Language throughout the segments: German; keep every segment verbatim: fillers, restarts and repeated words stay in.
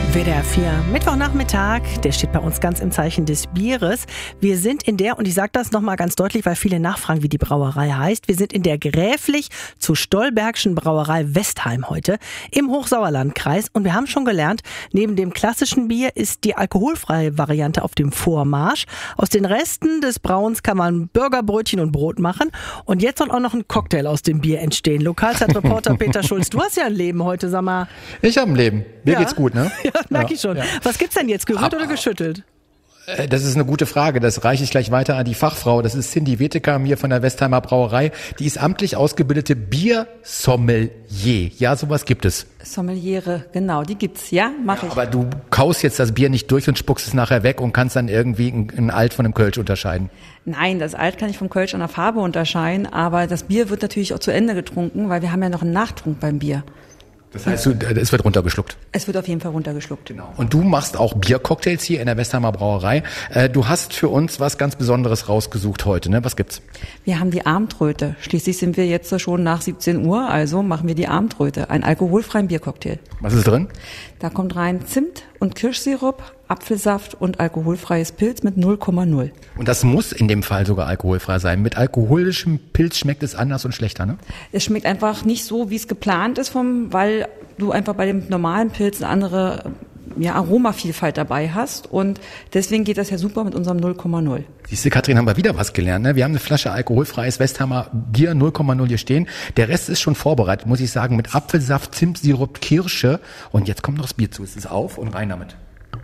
W D R vier, Mittwochnachmittag, der steht bei uns ganz im Zeichen des Bieres. Wir sind in der, und ich sage das nochmal ganz deutlich, weil viele nachfragen, wie die Brauerei heißt, wir sind in der gräflich zu Stolbergschen Brauerei Westheim heute im Hochsauerlandkreis. Und wir haben schon gelernt, neben dem klassischen Bier ist die alkoholfreie Variante auf dem Vormarsch. Aus den Resten des Brauens kann man Burgerbrötchen und Brot machen. Und jetzt soll auch noch ein Cocktail aus dem Bier entstehen. Lokalzeitreporter Peter Schulz, du hast ja ein Leben heute, sag mal. Ich habe ein Leben. Mir Ja. geht's gut, ne? Ja, merke Ja, ich schon. ja. Was gibt's denn jetzt, gerührt Aber- oder geschüttelt? Äh, Das ist eine gute Frage. Das reiche ich gleich weiter an die Fachfrau. Das ist Cindy Wetekamp hier von der Westheimer Brauerei. Die ist amtlich ausgebildete Biersommelier. Ja, sowas gibt es. Sommeliere, genau, die gibt's, ja, mache ich. Aber du kaust jetzt das Bier nicht durch und spuckst es nachher weg und kannst dann irgendwie ein, ein Alt von einem Kölsch unterscheiden. Nein, das Alt kann ich vom Kölsch an der Farbe unterscheiden, aber das Bier wird natürlich auch zu Ende getrunken, weil wir haben ja noch einen Nachtrunk beim Bier. Das heißt, du, äh, es wird runtergeschluckt. Es wird auf jeden Fall runtergeschluckt. Genau. Und du machst auch Biercocktails hier in der Westheimer Brauerei. Äh, Du hast für uns was ganz Besonderes rausgesucht heute, ne? Was gibt's? Wir haben die Abendröte. Schließlich sind wir jetzt schon nach siebzehn Uhr, also machen wir die Abendröte, einen alkoholfreien Biercocktail. Was ist drin? Da kommt rein Zimt und Kirschsirup, Apfelsaft und alkoholfreies Pilz mit null Komma null. Und das muss in dem Fall sogar alkoholfrei sein. Mit alkoholischem Pilz schmeckt es anders und schlechter, ne? Es schmeckt einfach nicht so, wie es geplant ist, vom, weil du einfach bei dem normalen Pilz eine andere ja, Aromavielfalt dabei hast. Und deswegen geht das ja super mit unserem null Komma null. Siehst du, Katrin, haben wir wieder was gelernt, ne? Wir haben eine Flasche alkoholfreies Westheimer Bier null Komma null hier stehen. Der Rest ist schon vorbereitet, muss ich sagen, mit Apfelsaft, Zimtsirup, Kirsche. Und jetzt kommt noch das Bier zu. Es ist auf und rein damit.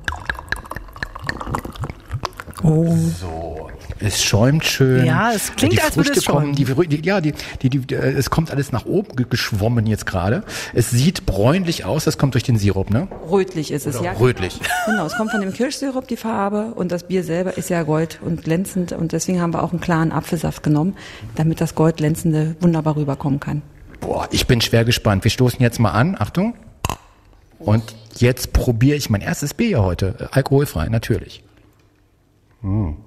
Oh. So, es schäumt schön. Ja, es klingt, die als würde Früchte es schäumen. kommen, die, Frü- die, ja, die, die, die, äh, es kommt alles nach oben ge- geschwommen jetzt gerade. Es sieht bräunlich aus, das kommt durch den Sirup, ne? Rötlich ist es, Oder ja. rötlich. Genau, es kommt von dem Kirschsirup, die Farbe, und das Bier selber ist ja gold und glänzend, und deswegen haben wir auch einen klaren Apfelsaft genommen, damit das goldglänzende wunderbar rüberkommen kann. Boah, ich bin schwer gespannt. Wir stoßen jetzt mal an. Achtung. Und jetzt probiere ich mein erstes Bier hier heute. Äh, Alkoholfrei, natürlich. Hm.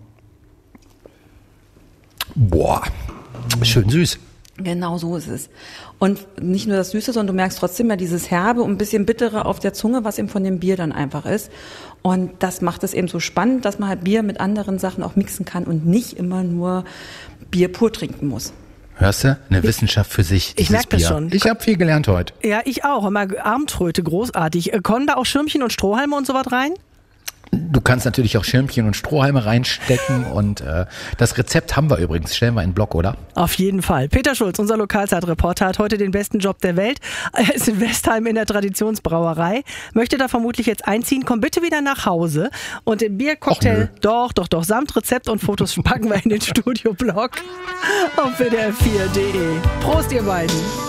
Boah, schön süß. Genau so ist es. Und nicht nur das Süße, sondern du merkst trotzdem ja dieses Herbe und ein bisschen Bittere auf der Zunge, was eben von dem Bier dann einfach ist. Und das macht es eben so spannend, dass man halt Bier mit anderen Sachen auch mixen kann und nicht immer nur Bier pur trinken muss. Hörst du? Eine Wissenschaft für sich. Ich dieses merk das Bier. schon. Ich habe viel gelernt heute. Ja, ich auch. Immer Abendröte, großartig. Äh, Kommen da auch Schirmchen und Strohhalme und sowas rein? Du kannst natürlich auch Schirmchen und Strohhalme reinstecken und äh, das Rezept haben wir übrigens. Stellen wir in den Blog, oder? Auf jeden Fall. Peter Schulz, unser Lokalzeitreporter, hat heute den besten Job der Welt. Er ist in Westheim in der Traditionsbrauerei. Möchte da vermutlich jetzt einziehen. Komm bitte wieder nach Hause. Und den Biercocktail, doch, doch, doch, samt Rezept und Fotos packen wir in den Studioblog auf w d r vier punkt d e. Prost, ihr beiden.